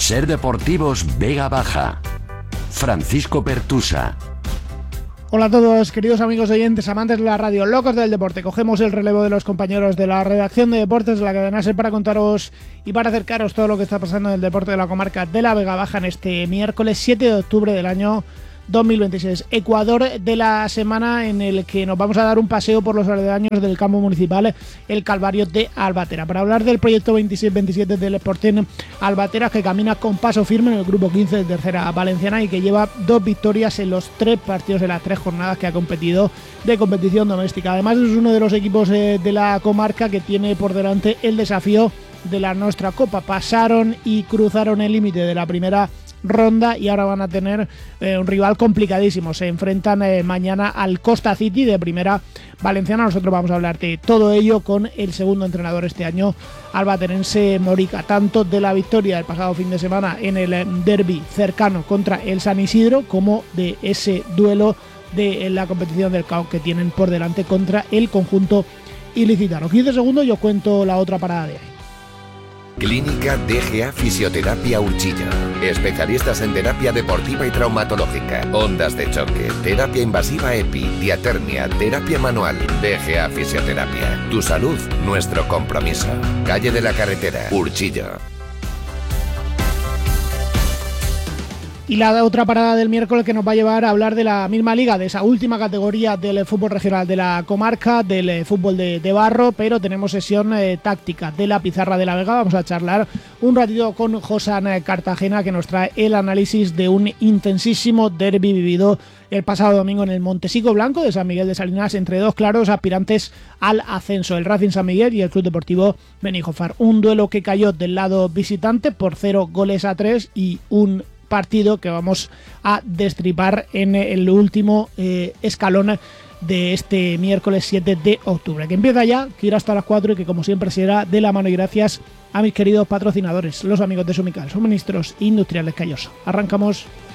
Ser Deportivos Vega Baja. Francisco Pertusa. Hola a todos, queridos amigos oyentes, amantes de la radio, locos del deporte. Cogemos el relevo de los compañeros de la redacción de deportes de la cadena SER para contaros y para acercaros todo lo que está pasando en el deporte de la comarca de la Vega Baja en este miércoles 7 de octubre del año 2026. Ecuador de la semana en el que nos vamos a dar un paseo por los aledaños del campo municipal El Calvario de Albatera para hablar del proyecto 26-27 del Sporting Albatera, que camina con paso firme en el grupo 15 de tercera valenciana y que lleva 2 victorias en los 3 partidos de las 3 jornadas que ha competido de competición doméstica. Además es uno de los equipos de la comarca que tiene por delante el desafío de la Nostra Copa. Pasaron y cruzaron el límite de la primera ronda y ahora van a tener un rival complicadísimo. Se enfrentan mañana al Costa City de primera valenciana. Nosotros vamos a hablar de todo ello con el segundo entrenador este año, albaterense Morica, tanto de la victoria del pasado fin de semana en el derbi cercano contra el San Isidro como de ese duelo de la competición del CAO que tienen por delante contra el conjunto ilicitano. 15 segundos y os cuento la otra parada de ahí. Clínica DGA Fisioterapia Urchilla. Especialistas en terapia deportiva y traumatológica, ondas de choque, terapia invasiva EPI, diatermia, terapia manual. DGA Fisioterapia. Tu salud, nuestro compromiso. Calle de la Carretera, Urchilla. Y la otra parada del miércoles que nos va a llevar a hablar de la misma liga, de esa última categoría del fútbol regional de la comarca, del fútbol de barro, pero tenemos sesión táctica de la Pizarra de la Vega. Vamos a charlar un ratito con Josan Cartagena, que nos trae el análisis de un intensísimo derbi vivido el pasado domingo en el Montesico Blanco de San Miguel de Salinas entre 2 claros aspirantes al ascenso, el Racing San Miguel y el Club Deportivo Benijofar. Un duelo que cayó del lado visitante por 0-3 y un partido que vamos a destripar en el último escalón de este miércoles 7 de octubre, que empieza ya, que irá hasta las 4 y que como siempre será de la mano y gracias a mis queridos patrocinadores, los amigos de Sumical, Suministros Industriales Calloso. Arrancamos.